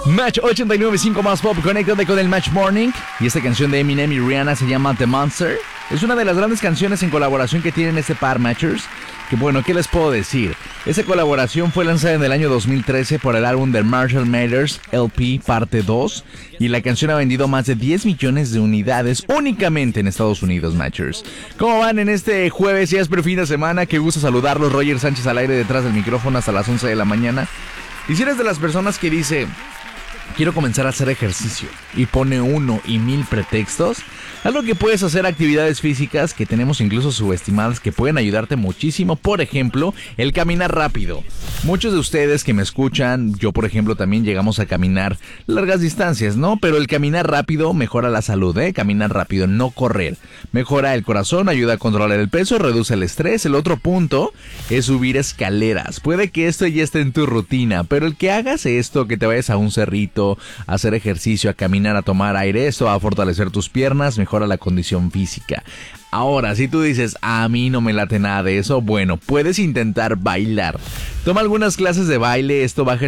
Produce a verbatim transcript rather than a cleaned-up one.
Match ochenta y nueve punto cinco más pop, conéctate con el Match Morning. Y esta canción de Eminem y Rihanna se llama The Monster. Es una de las grandes canciones en colaboración que tienen este par Matchers. Que bueno, ¿qué les puedo decir? Esa colaboración fue lanzada en el año dos mil trece por el álbum The Marshall Mathers L P parte dos. Y la canción ha vendido más de diez millones de unidades únicamente en Estados Unidos, Matchers. ¿Cómo van en este jueves y es por fin de semana? Qué gusto saludarlos, Roger Sánchez al aire detrás del micrófono hasta las once de la mañana. Y si eres de las personas que dice, quiero comenzar a hacer ejercicio y pone uno y mil pretextos, algo que puedes hacer actividades físicas que tenemos incluso subestimadas que pueden ayudarte muchísimo. Por ejemplo, el caminar rápido. Muchos de ustedes que me escuchan, yo por ejemplo también llegamos a caminar largas distancias, ¿no? Pero el caminar rápido mejora la salud, ¿eh? Caminar rápido, no correr. Mejora el corazón, ayuda a controlar el peso, reduce el estrés. El otro punto es subir escaleras. Puede que esto ya esté en tu rutina, pero el que hagas esto, que te vayas a un cerrito, a hacer ejercicio, a caminar, a tomar aire, esto va a fortalecer tus piernas, mejora la condición física. Ahora, si tú dices, a mí no me late nada de eso, bueno, puedes intentar bailar. Toma algunas clases de baile, esto baja